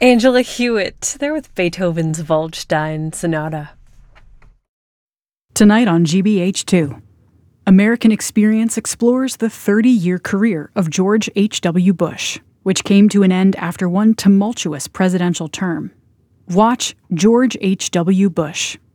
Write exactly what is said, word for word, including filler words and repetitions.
Angela Hewitt, there with Beethoven's Waldstein Sonata. Tonight on G B H two, American Experience explores the thirty-year career of George H W. Bush, which came to an end after one tumultuous presidential term. Watch George H W. Bush,